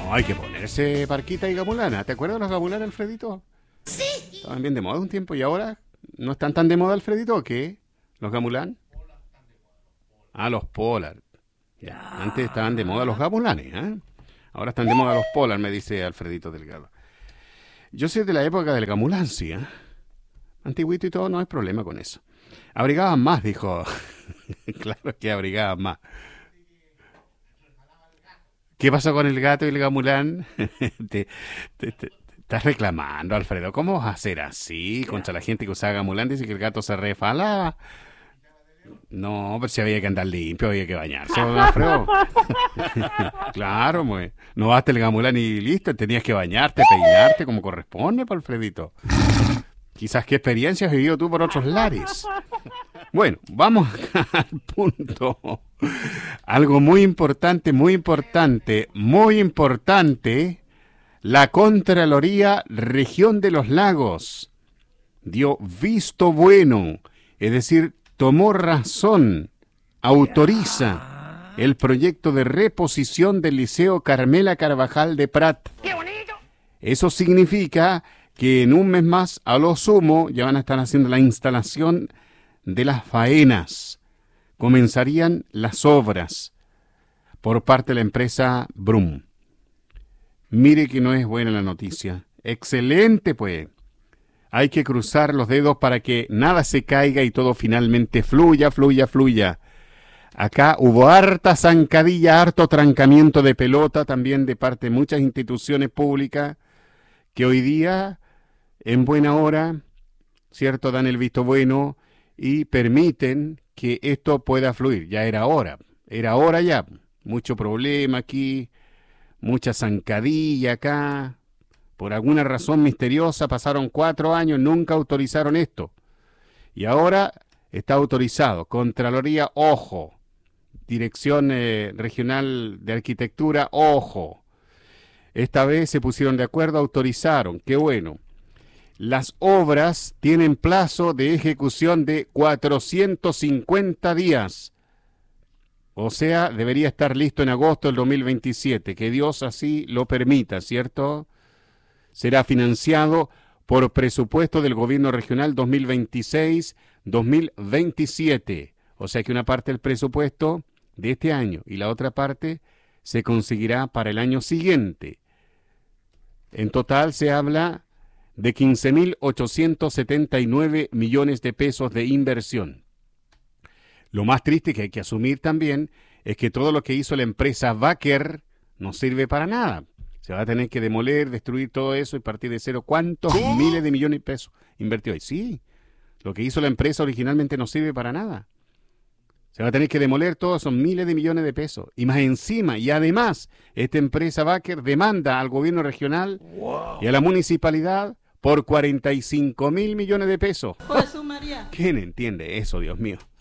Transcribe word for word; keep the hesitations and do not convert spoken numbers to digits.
No, hay que ponerse Parquita y Gamulana. ¿Te acuerdas de los Gamulana, Alfredito? Sí. Estaban bien de moda un tiempo y ahora no están tan de moda, Alfredito, ¿o qué? ¿Los Gamulán? Ah, los Polar. Ya, antes estaban de moda los Gamulanes, ¿eh? Ahora están de moda los Polar, me dice Alfredito Delgado. Yo soy de la época del Gamulán, sí, ¿eh? Antiguito y todo, no hay problema con eso. Abrigaban más, dijo. Claro que abrigaban más. ¿Qué pasó con el gato y el Gamulán? te, te, te, estás reclamando, Alfredo. ¿Cómo vas a hacer así contra la gente que usaba Gamulán? Dice que el gato se refalaba. No, pero si había que andar limpio, había que bañarse, don Alfredo. Claro, pues. No basta el Gamulán y listo, tenías que bañarte, peinarte como corresponde, pues, Alfredito. Quizás qué experiencia has vivido tú por otros lares. Bueno, vamos al punto. Algo muy importante, muy importante, muy importante. La Contraloría Región de los Lagos dio visto bueno, es decir, tomó razón, autoriza el proyecto de reposición del Liceo Carmela Carvajal de Prat. ¡Qué bonito! Eso significa que en un mes más, a lo sumo, ya van a estar haciendo la instalación de las faenas. Comenzarían las obras por parte de la empresa Brum. Mire que no es buena la noticia. Excelente, pues. Hay que cruzar los dedos para que nada se caiga y todo finalmente fluya, fluya, fluya. Acá hubo harta zancadilla, harto trancamiento de pelota también de parte de muchas instituciones públicas que hoy día, en buena hora, ¿cierto?, dan el visto bueno y permiten que esto pueda fluir. Ya era hora, era hora ya. Mucho problema aquí, mucha zancadilla acá. Por alguna razón misteriosa pasaron cuatro años, nunca autorizaron esto. Y ahora está autorizado. Contraloría, ojo. Dirección eh, Regional de Arquitectura, ojo. Esta vez se pusieron de acuerdo, autorizaron. Qué bueno. Las obras tienen plazo de ejecución de cuatrocientos cincuenta días. O sea, debería estar listo en agosto del dos mil veintisiete. Que Dios así lo permita, ¿cierto? Será financiado por presupuesto del gobierno regional dos mil veintiséis dos mil veintisiete. O sea que una parte del presupuesto de este año y la otra parte se conseguirá para el año siguiente. En total se habla de quince mil ochocientos setenta y nueve millones de pesos de inversión. Lo más triste que hay que asumir también es que todo lo que hizo la empresa Wacker no sirve para nada. Se va a tener que demoler, destruir todo eso y partir de cero. ¿Cuántos ¿Qué? miles de millones de pesos invirtió ahí? Sí, lo que hizo la empresa originalmente no sirve para nada. Se va a tener que demoler todo, son miles de millones de pesos. Y más encima, y además, esta empresa Wacker demanda al gobierno regional wow. y a la municipalidad por cuarenta y cinco mil millones de pesos. Jesús María. ¿Quién entiende eso, Dios mío?